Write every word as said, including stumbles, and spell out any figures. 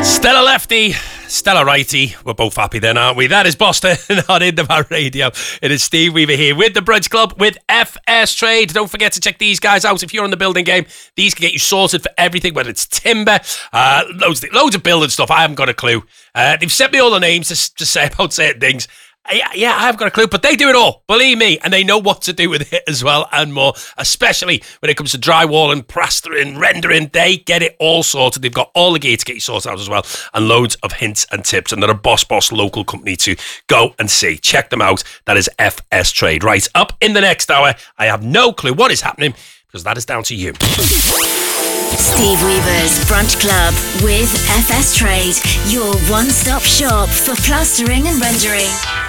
Stella Lefty, Stella Righty. We're both happy then, aren't we? That is Boston on Independent Radio. It is Steve Weaver here with the Brunch Club with F S Trade. Don't forget to check these guys out if you're on the building game. These can get you sorted for everything, whether it's timber, uh, loads, loads of building stuff. I haven't got a clue. Uh, they've sent me all the names to, to say about certain things. Yeah, yeah, I haven't got a clue, but they do it all, believe me, and they know what to do with it as well and more, especially when it comes to drywalling, plastering, rendering. They get it all sorted. They've got all the gear to get you sorted out as well, and loads of hints and tips, and they're a Boss Boss local company to go and see. Check them out. That is F S Trade. Right, up in the next hour, I have no clue what is happening, because that is down to you. Steve Weaver's Brunch Club with F S Trade, your one-stop shop for plastering and rendering.